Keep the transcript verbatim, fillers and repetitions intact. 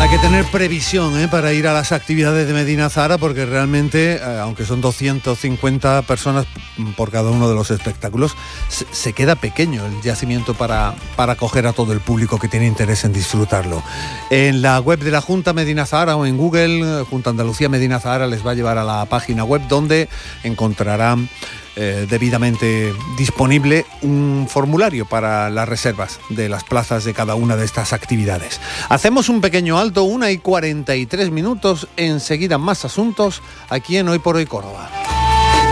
Hay que tener previsión ¿eh? para ir a las actividades de Medina Zahara, porque realmente, eh, aunque son doscientas cincuenta personas por cada uno de los espectáculos, se, se queda pequeño el yacimiento para, para acoger a todo el público que tiene interés en disfrutarlo. En la web de la Junta Medina Zahara o en Google, Junta Andalucía Medina Zahara, les va a llevar a la página web donde encontrarán Eh, debidamente disponible un formulario para las reservas de las plazas de cada una de estas actividades. Hacemos un pequeño alto, una y cuarenta y tres minutos, enseguida más asuntos aquí en Hoy por Hoy Córdoba.